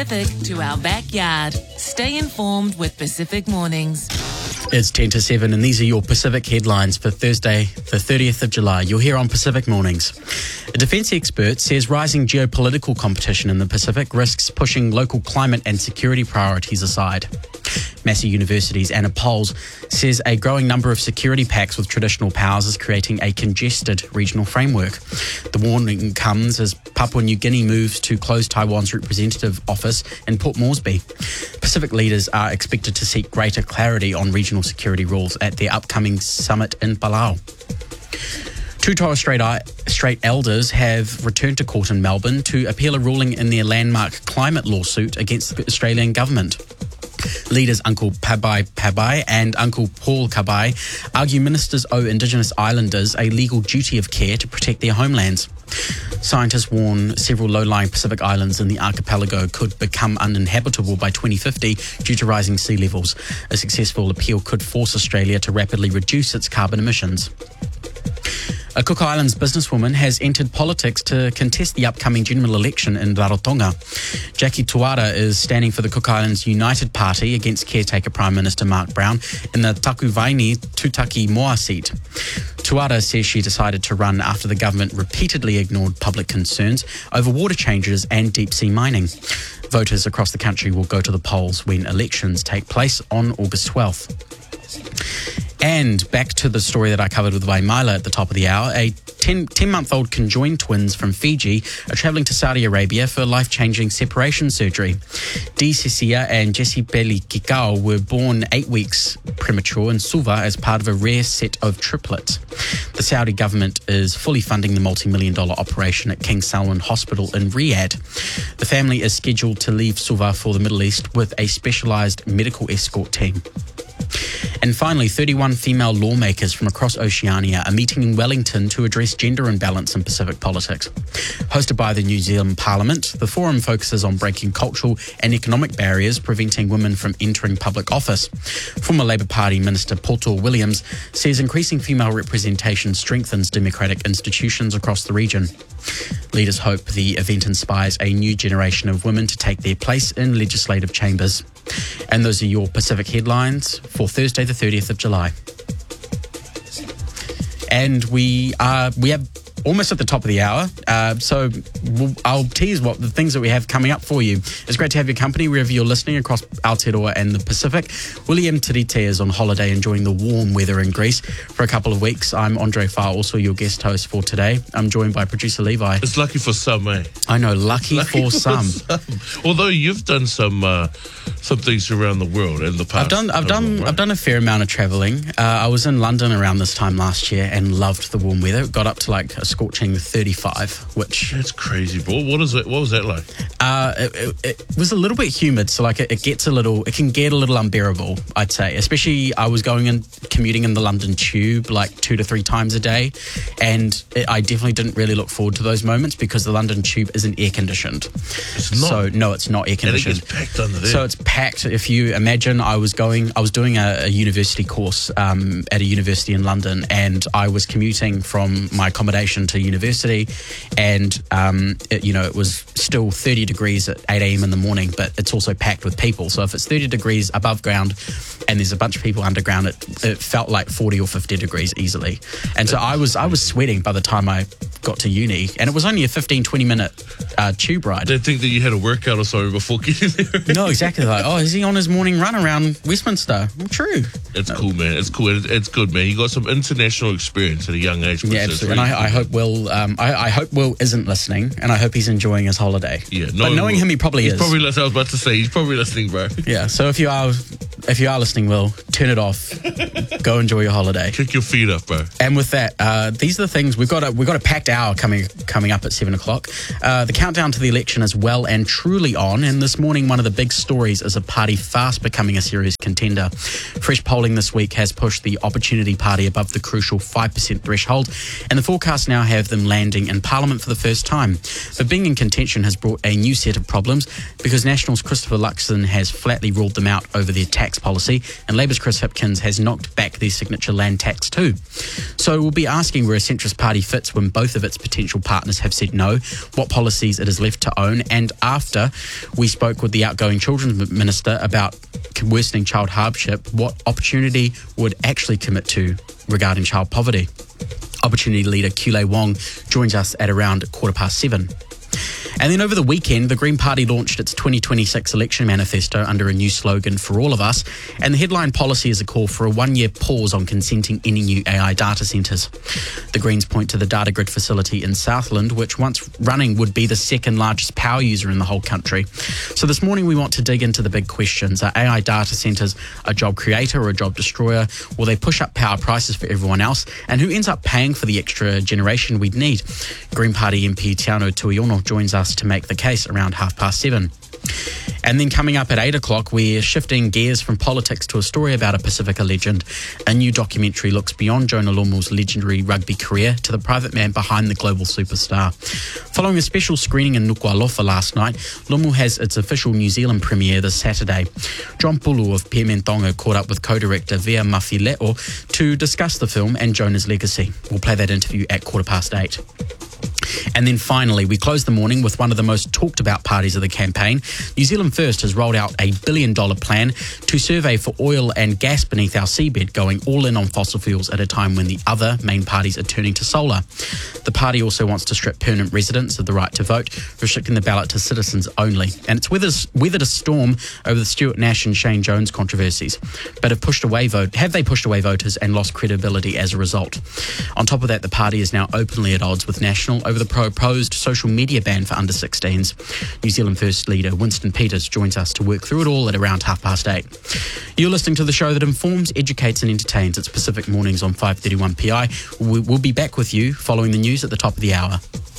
Pacific to our backyard. Stay informed with Pacific Mornings. It's 10 to 7 and these are your Pacific headlines for Thursday, the 30th of July. You're here on Pacific Mornings. A defence expert says rising geopolitical competition in the Pacific risks pushing local climate and security priorities aside. Massey University's Anna Poles says a growing number of security pacts with traditional powers is creating a congested regional framework. The warning comes as Papua New Guinea moves to close Taiwan's representative office in Port Moresby. Pacific leaders are expected to seek greater clarity on regional security rules at their upcoming summit in Palau. Two Torres Strait elders have returned to court in Melbourne to appeal a ruling in their landmark climate lawsuit against the Australian government. Leaders Uncle Pabai and Uncle Paul Kabai argue ministers owe Indigenous islanders a legal duty of care to protect their homelands. Scientists warn several low-lying Pacific islands in the archipelago could become uninhabitable by 2050 due to rising sea levels. A successful appeal could force Australia to rapidly reduce its carbon emissions. A Cook Islands businesswoman has entered politics to contest the upcoming general election in Rarotonga. Jackie Tuara is standing for the Cook Islands United Party against caretaker Prime Minister Mark Brown in the Takuvaini Tutaki Moa seat. Tuara says she decided to run after the government repeatedly ignored public concerns over water changes and deep-sea mining. Voters across the country will go to the polls when elections take place on August 12th. And back to the story that I covered with Waimala at the top of the hour. A 10-month-old conjoined twins from Fiji are travelling to Saudi Arabia for life-changing separation surgery. Dee Cecilia and Jesse Belly Kikau were born 8 weeks premature in Suva as part of a rare set of triplets. The Saudi government is fully funding the multi-million-dollar operation at King Salman Hospital in Riyadh. The family is scheduled to leave Suva for the Middle East with a specialised medical escort team. And finally, 31 female lawmakers from across Oceania are meeting in Wellington to address gender imbalance in Pacific politics. Hosted by the New Zealand Parliament, the forum focuses on breaking cultural and economic barriers preventing women from entering public office. Former Labour Party Minister Poto Williams says increasing female representation strengthens democratic institutions across the region. Leaders hope the event inspires a new generation of women to take their place in legislative chambers. And those are your Pacific headlines for Thursday, the 30th of July. And we have almost at the top of the hour, so I'll tease what the things that we have coming up for you. It's great to have your company wherever you're listening across Aotearoa and the Pacific. William Tirite is on holiday enjoying the warm weather in Greece for a couple of weeks. I'm Andre Farr, also your guest host for today. I'm joined by producer Levi. It's lucky for some, eh? I know, lucky for some. Although you've done some things around the world in the past. I've done a fair amount of travelling. I was in London around this time last year and loved the warm weather. It got up to like a scorching 35, which... That's crazy, bro. What was that like? It was a little bit humid, so like it can get a little unbearable, I'd say. Especially I was commuting in the London Tube like 2 to 3 times a day, and I definitely didn't really look forward to those moments because the London Tube isn't air conditioned. It's not? So no, it's not air conditioned. And it gets packed under there. So it's packed. If you imagine, I was doing a university course at a university in London, and I was commuting from my accommodation to university, and it was still 30 degrees at 8 a.m. in the morning, but it's also packed with people. So if it's 30 degrees above ground and there's a bunch of people underground, it felt like 40 or 50 degrees easily. And so I was sweating by the time I got to uni, and it was only a 15-20 minute tube ride. They think that you had a workout or something before getting there. No, exactly. Like, oh, is he on his morning run around Westminster? Well, true. It's cool, man. It's cool. It's good, man. You got some international experience at a young age. Yeah, absolutely. And I hope Will. I hope Will isn't listening, and I hope he's enjoying his holiday. Yeah, but knowing him, he probably is. I was about to say he's probably listening, bro. Yeah. So if you are listening, Will, turn it off. Go enjoy your holiday. Kick your feet up, bro. And with that, these are the things we've got a packed hour coming up at 7 o'clock. The countdown to the election is well and truly on, and this morning one of the big stories is a party fast becoming a serious contender. Fresh polling this week has pushed the Opportunity Party above the crucial 5% threshold, and the forecasts now have them landing in Parliament for the first time. But being in contention has brought a new set of problems because National's Christopher Luxon has flatly ruled them out over their tax tax policy, and Labour's Chris Hipkins has knocked back the signature land tax too. So we'll be asking where a centrist party fits when both of its potential partners have said no, what policies it is left to own, and after we spoke with the outgoing Children's Minister about worsening child hardship, what Opportunity would actually commit to regarding child poverty. Opportunity leader Kule Wong joins us at around 7:15. And then over the weekend, the Green Party launched its 2026 election manifesto under a new slogan, For All of Us, and the headline policy is a call for a one-year pause on consenting any new AI data centres. The Greens point to the data grid facility in Southland, which once running would be the second largest power user in the whole country. So this morning we want to dig into the big questions. Are AI data centres a job creator or a job destroyer? Will they push up power prices for everyone else? And who ends up paying for the extra generation we'd need? Green Party MP Tiano Tuiono joins us to make the case around 7:30. And then coming up at 8 o'clock, we're shifting gears from politics to a story about a Pacifica legend. A new documentary looks beyond Jonah Lomu's legendary rugby career to the private man behind the global superstar. Following a special screening in Nuku'alofa last night, Lomu has its official New Zealand premiere this Saturday. John Pulu of Piementonga caught up with co-director Vea Mafileo to discuss the film and Jonah's legacy. We'll play that interview at 8:15. And then finally, we close the morning with one of the most talked about parties of the campaign. New Zealand First has rolled out a $1 billion plan to survey for oil and gas beneath our seabed, going all in on fossil fuels at a time when the other main parties are turning to solar. The party also wants to strip permanent residents of the right to vote, restricting the ballot to citizens only. And it's weathered a storm over the Stuart Nash and Shane Jones controversies, but have they pushed away voters and lost credibility as a result. On top of that, the party is now openly at odds with National over the proposed social media ban for under 16s. New Zealand First leader Winston Peters joins us to work through it all at around 8:30. You're listening to the show that informs, educates and entertains. It's Pacific Mornings on 531 PI. We'll be back with you following the news at the top of the hour.